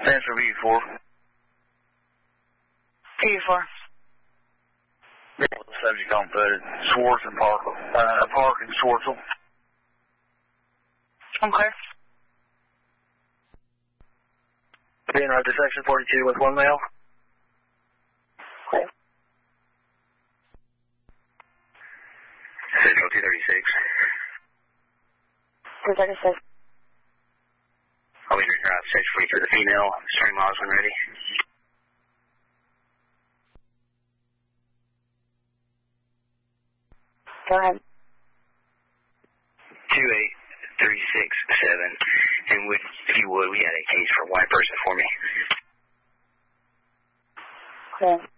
Stands for V4. V4. The subject on foot, Swartz and Park and Swartzel. Okay. Being right to section 42 with 1 male. Okay. Signal 236. 236. I'll be in your section 43 the female, string miles when ready. Go ahead. 28367. And if you would, we had a case for a white person for me. Okay.